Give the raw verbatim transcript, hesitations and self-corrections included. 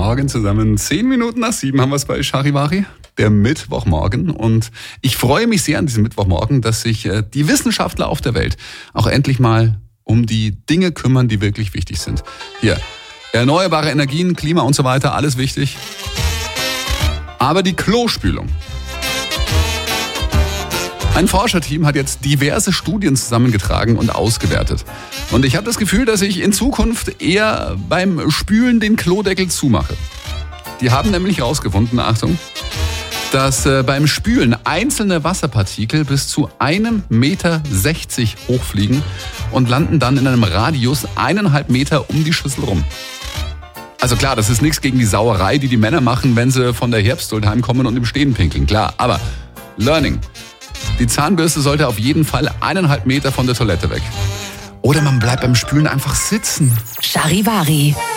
Morgen zusammen. Zehn Minuten nach sieben haben wir es bei Charivari, der Mittwochmorgen. Und ich freue mich sehr an diesem Mittwochmorgen, dass sich die Wissenschaftler auf der Welt auch endlich mal um die Dinge kümmern, die wirklich wichtig sind. Hier, erneuerbare Energien, Klima und so weiter, alles wichtig. Aber die Klospülung. Ein Forscherteam hat jetzt diverse Studien zusammengetragen und ausgewertet. Und ich habe das Gefühl, dass ich in Zukunft eher beim Spülen den Klodeckel zumache. Die haben nämlich herausgefunden, Achtung, dass äh, beim Spülen einzelne Wasserpartikel bis zu einem Meter sechzig hochfliegen und landen dann in einem Radius eineinhalb Meter um die Schüssel rum. Also klar, das ist nichts gegen die Sauerei, die die Männer machen, wenn sie von der Herbstduld heimkommen und im Stehen pinkeln. Klar, aber Learning. Die Zahnbürste sollte auf jeden Fall eineinhalb Meter von der Toilette weg. Oder man bleibt beim Spülen einfach sitzen. Charivari.